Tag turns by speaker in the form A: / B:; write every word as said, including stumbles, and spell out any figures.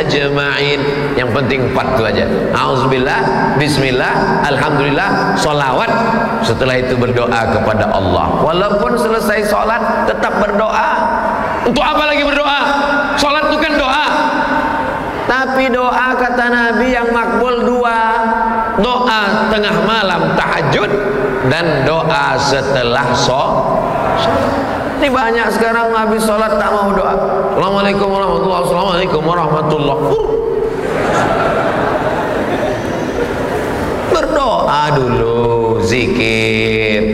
A: ajma'in. Yang penting empat itu aja. Auzubillah, bismillah, alhamdulillah, sholawat. Setelah itu berdoa kepada Allah. Walaupun selesai sholat tetap berdoa. Untuk apa lagi berdoa? Sholat itu kan doa. Tapi doa kata Nabi yang makbul dua. Doa tengah malam tahajud dan doa setelah sholat. Ini banyak sekarang habis sholat tak mau doa. Assalamualaikum warahmatullahi wabarakatuh. Assalamualaikum warahmatullahi wabarakatuh. Berdoa dulu, zikir.